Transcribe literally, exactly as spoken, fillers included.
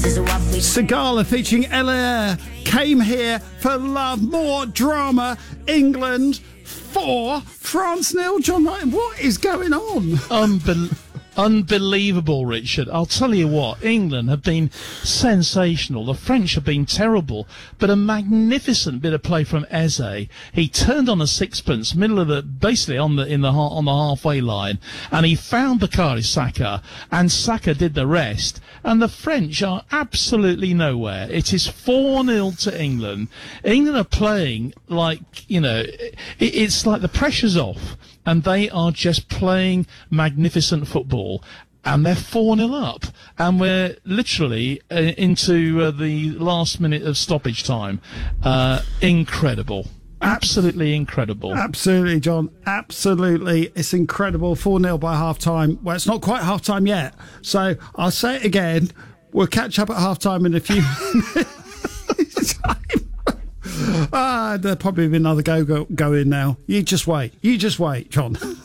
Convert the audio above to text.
Sigala featuring Ella came here for love, more drama. England four, France nil. John Ryan, what is going on? Unbel- Unbelievable, Richard. I'll tell you what, England have been sensational. The French have been terrible, but a magnificent bit of play from Eze. He turned on a sixpence, middle of the, basically on the in the on the halfway line, and he found Bukayo Saka, and Saka did the rest. And the French are absolutely nowhere. It is four nil to England. England are playing like, you know, it, it's like the pressure's off, and they are just playing magnificent football. And they're four nil up. And we're literally uh, into uh, the last minute of stoppage time. Uh, incredible. Absolutely incredible. Absolutely, John. Absolutely. It's incredible. four nil by half-time. Well, it's not quite half-time yet. So I'll say it again. We'll catch up at half-time in a few minutes. Ah, there'll probably be another go, go, go in now. You just wait. You just wait, John.